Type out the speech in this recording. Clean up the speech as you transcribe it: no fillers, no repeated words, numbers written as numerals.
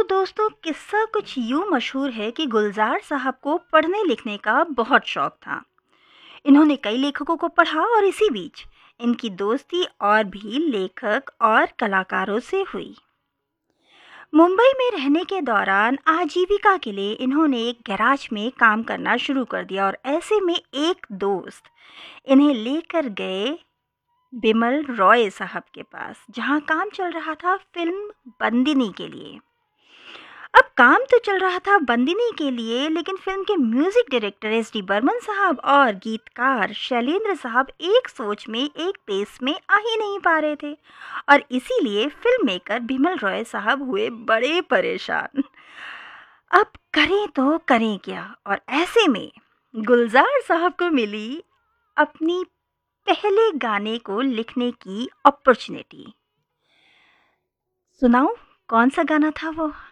दोस्तों, किस्सा कुछ यूं मशहूर है कि गुलजार साहब को पढ़ने लिखने का बहुत शौक था। इन्होंने कई लेखकों को पढ़ा और इसी बीच इनकी दोस्ती और भी लेखक और कलाकारों से हुई। मुंबई में रहने के दौरान आजीविका के लिए इन्होंने एक गैराज में काम करना शुरू कर दिया और ऐसे में एक दोस्त इन्हें लेकर गए बिमल रॉय साहब के पास, जहां काम चल रहा था फिल्म बंदिनी के लिए। अब काम तो चल रहा था बंदिनी के लिए, लेकिन फिल्म के music director S D Burman साहब और गीतकार शैलेंद्र साहब एक सोच में, एक पेस में आ ही नहीं पा रहे थे और इसीलिए फिल्म मेकर बिमल रॉय साहब हुए बड़े परेशान। अब करें तो करें क्या, और ऐसे में गुलजार साहब को मिली अपनी पहले गाने को लिखने की अपॉर्चुनिटी। सुनाऊं कौन सा गाना था वो?